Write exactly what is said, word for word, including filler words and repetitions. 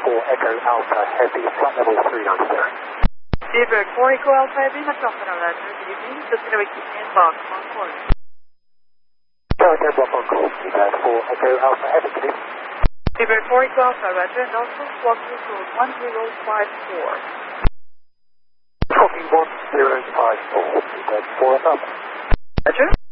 four Echo Alpha Heavy, flight level three ninety. Seabird four Echo Alpha Heavy, Metropolitan Roger, good evening. Just going to wait in box on course. Charlie ten block on course, Seabird four Echo Alpha Heavy, good evening. Seabird four Echo Alpha Roger, and also walk through code one zero five four. Copy one zero five four, Seabird four Alpha. Roger.